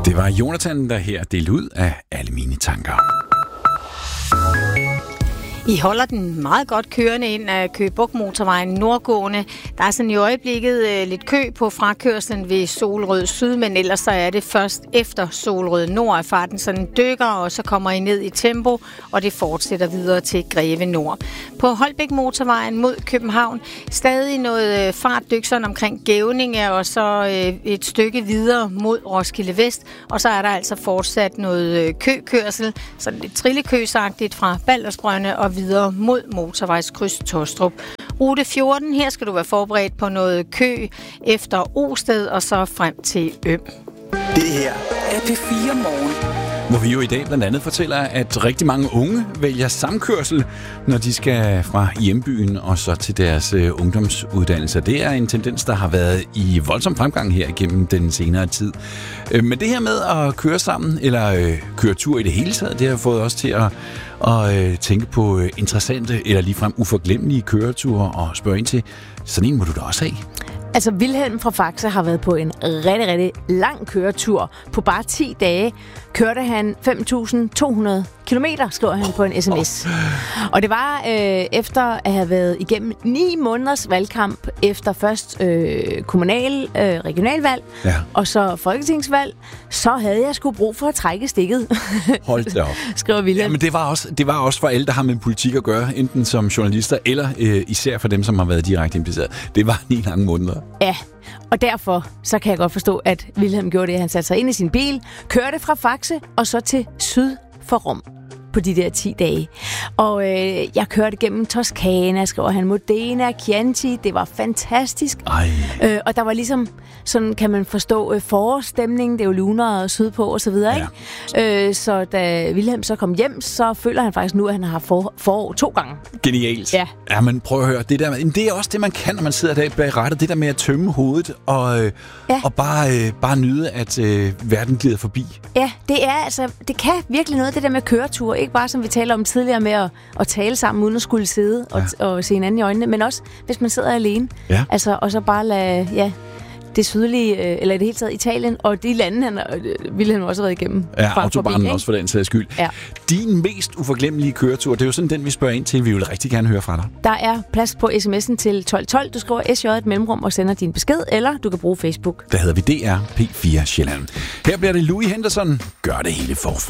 Det var Jonathan, der her delte ud af alle mine tanker. I holder den meget godt kørende ind af Køge Bugt Motorvejen nordgående. Der er sådan i øjeblikket lidt kø på frakørslen ved Solrød Syd, men ellers så er det først efter Solrød Nord, at farten sådan dykker, og så kommer I ned i tempo, og det fortsætter videre til Greve Nord. På Holbæk Motorvejen mod København, stadig noget fartdyk sådan omkring Gævninge, og så et stykke videre mod Roskilde Vest, og så er der altså fortsat noget køkørsel, sådan lidt trillekøsagtigt fra Baldersbrønde og videre mod motorvejskryds Tostrup. Rute 14, her skal du være forberedt på noget kø efter Osted og så frem til Øm. Det her er P4 Morgen. Hvor vi jo i dag blandt andet fortæller, at rigtig mange unge vælger samkørsel, når de skal fra hjembyen og så til deres ungdomsuddannelser. Det er en tendens, der har været i voldsom fremgang her igennem den senere tid. Men det her med at køre sammen, eller køre tur i det hele taget, det har fået os til at tænke på interessante eller ligefrem uforglemmelige køreture og spørge ind til, sådan en må du da også have. Altså, Vilhelm fra Faxe har været på en rigtig, rigtig lang køretur. På bare 10 dage kørte han 5.200 kilometer, skriver han på en sms. Og det var efter at have været igennem 9 måneders valgkamp, efter først regionalvalg, og så folketingsvalg, så havde jeg sgu brug for at trække stikket. Hold da op. Skriver Vilhelm. Ja, men det var også for alle, der har med politik at gøre, enten som journalister, eller især for dem, som har været direkte impliceret. Det var 9 lange måneder. Ja, og derfor så kan jeg godt forstå, at Vilhelm gjorde det. Han satte sig ind i sin bil, kørte fra Faxe og så til syd for Rom på de der 10 dage. Og jeg kørte gennem Toskana, skriver han, Modena, Chianti. Det var fantastisk. Og der var ligesom, sådan kan man forstå, forårsstemning. Det er jo lunere og sydpå og så videre, ikke? Så da Vilhelm så kom hjem, så føler han faktisk nu, at han har forår 2 gange. Genialt. Ja. Ja, men prøv at høre. Det er også det, man kan, når man sidder der bag rattet. Det der med at tømme hovedet og bare nyde, at verden glider forbi. Ja, det kan virkelig noget, det der med køretur. Ikke bare som vi taler om tidligere med at tale sammen uden at skulle sidde og se hinanden i øjnene, men også hvis man sidder alene. Ja. Altså, og så bare lade det sydlige, eller i det hele taget Italien, og de lande, Vilhelm også have været igennem. Ja, autobanen også for den sags skyld. Ja. Din mest uforglemmelige køretur, det er jo sådan den, vi spørger ind til. Vi vil rigtig gerne høre fra dig. Der er plads på sms'en til 1212. Du skriver SJ et mellemrum og sender din besked, eller du kan bruge Facebook. Der hedder vi DR P4 Sjælland. Her bliver det Louis Henderson. Gør det hele forfra.